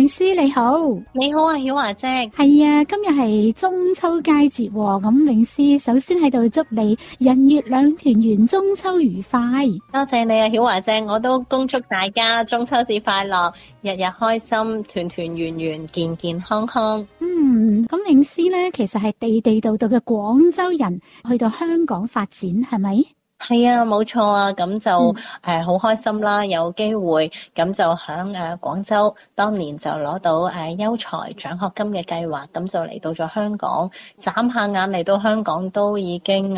詩你好。 你好啊，曉華姐。 係啊，今日係中秋佳節喎，咁詠詩首先喺度祝你人月兩團圓，中秋愉快。 多謝你啊，曉華姐，我都恭祝大家中秋節快樂，日日開心，團團圓圓，健健康康。 咁詠詩呢，其實係地地道道嘅廣州人，去到香港發展，係咪？ 係啊，冇錯啊，咁就好開心啦，有機會咁就響廣州，當年就攞到優才獎學金嘅計劃，咁就嚟到咗香港，眨下眼嚟到香港都已經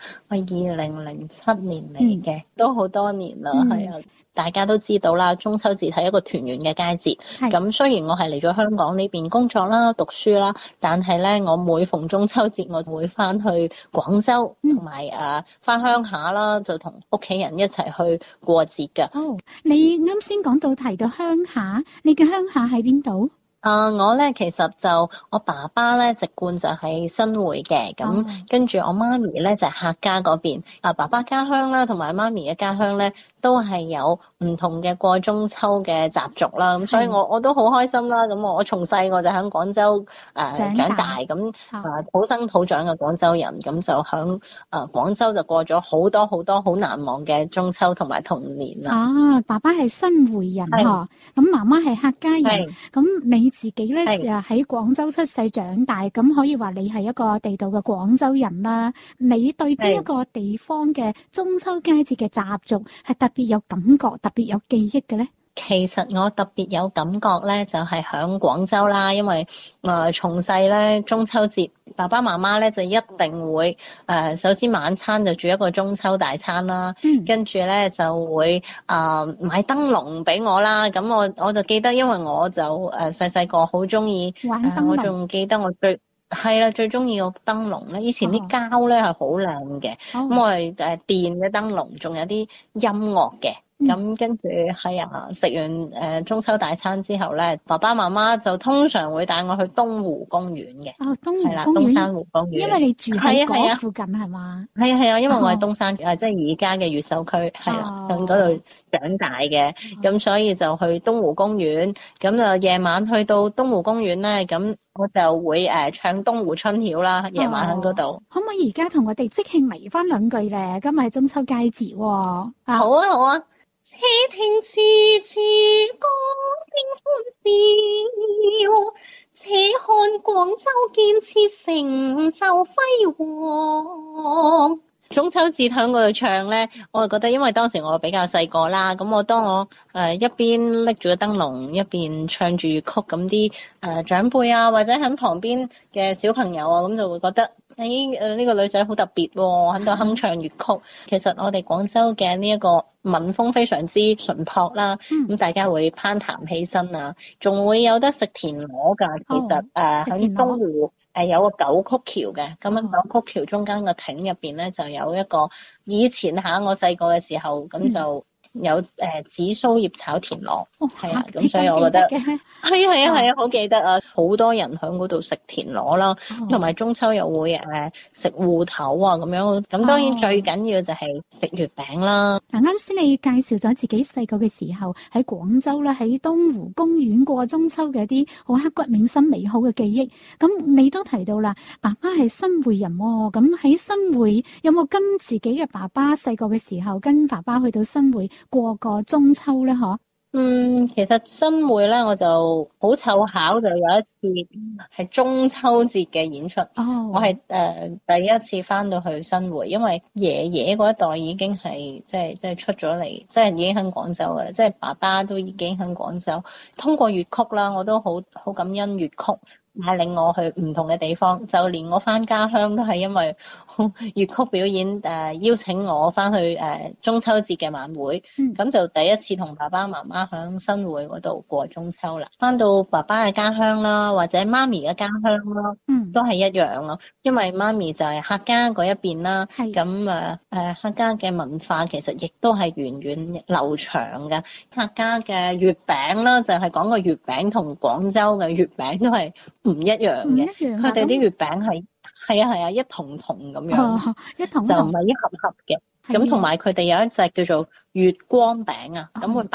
2007年嚟嘅，都好多年啦，係啊。大家都知道啦，中秋節係一個團圓嘅佳節。咁雖然我係嚟咗香港呢邊工作啦、讀書啦，但係咧，我每逢中秋節，我就會翻去廣州，同埋翻鄉下啦，就同屋企人一齊去過節㗎。 你啱先講到提到鄉下，你嘅鄉下喺邊度？ 我咧其實就我爸爸咧籍貫就喺新會嘅，咁跟住我媽咪咧就係客家嗰邊。爸爸家鄉啦，同埋媽咪嘅家鄉咧都係有唔同嘅過中秋嘅習俗啦。咁所以我都好開心啦。咁我從細我就喺廣州長大，咁土生土長嘅廣州人，咁就喺廣州就過咗好多好多好難忘嘅中秋同埋童年啦。 爸爸係新會人嗬，咁媽媽係客家人，咁你自己咧喺廣州出世長大，咁可以話你係一個地道嘅廣州人啦。你對邊一個地方嘅中秋佳節嘅習俗係特別有感覺、特別有記憶嘅咧？ 其實我特別有感覺咧，就係響廣州啦，因為從細咧中秋節，爸爸媽媽咧就一定會首先晚餐就煮一個中秋大餐啦，跟住咧就會買燈籠俾我啦。咁我就記得，因為我就細細個好中意玩燈籠， 我仲記得我最中意個燈籠咧。以前啲膠咧係好靚嘅，咁我係電嘅燈籠，仲有啲音樂嘅。咁跟住食完中秋大餐之後咧，爸爸媽媽就通常會帶我去東湖公園嘅。 東湖公園， 東山湖公園。因為你住喺嗰附近係嘛？ 係啊，因為我喺東山，即係而家嘅越秀區，係啦，喺嗰度長大嘅，咁所以就去東湖公園。咁就夜晚去到東湖公園咧，咁我就會唱東湖春曉啦。夜晚喺嗰度， 可唔可以而家同我哋即興嚟翻兩句咧？今日係中秋佳節喎。 好啊，好啊。且聽處處歌聲歡笑，且看廣州建設成就輝煌。中秋節喺嗰度唱咧，我就覺得，因為當時我比較細個啦，咁當我一邊拎住個燈籠，一邊唱住粵曲，咁啲長輩啊，或者喺旁邊嘅小朋友啊，咁就會覺得呢個女仔好特別喎，喺度哼唱粵曲。其實我哋廣州嘅呢一個民風非常之淳樸啦，咁大家會攀談起身啊，仲會有得食田螺㗎。其實喺東湖有個九曲橋嘅，咁樣九曲橋中間個亭入邊咧就有一個，以前我細個嘅時候咁就有紫蘇葉炒田螺，係啊，咁所以我覺得係啊，好記得啊，好多人喺嗰度食田螺啦，同埋中秋又會食芋頭啊咁樣，咁當然最緊要就係食月餅啦。 啱先你介紹咗自己細個嘅時候喺廣州啦，喺東湖公園過中秋嘅一啲好刻骨銘心美好嘅記憶，咁你都提到啦，爸爸係新會人喎，咁喺新會有冇跟自己嘅爸爸細個嘅時候跟爸爸去到新會過個中秋咧？ 其實新會咧，我就好湊巧就有一次係中秋節嘅演出。我係第一次翻到去新會，因為爺爺嗰一代已經係即係出咗嚟，即係已經喺廣州嘅，即係爸爸都已經喺廣州。通過粵曲啦，我都好感恩粵曲帶領我去唔同嘅地方，就連我翻家鄉都係因為粵曲表演邀請我翻去中秋節嘅晚會，咁就第一次同爸爸媽媽響新會嗰度過中秋啦。翻到爸爸嘅家鄉啦，或者媽咪嘅家鄉啦，都係一樣咯。因為媽咪就係客家嗰一邊啦，咁客家嘅文化其實亦都係源遠流長嘅。客家嘅月餅啦，就係講個月餅同廣州嘅月餅都係唔一樣嘅，佢哋啲月餅係啊，一筒筒咁樣，一筒筒就唔係一盒盒嘅。咁同埋佢哋有一隻叫做月光餅啊，咁會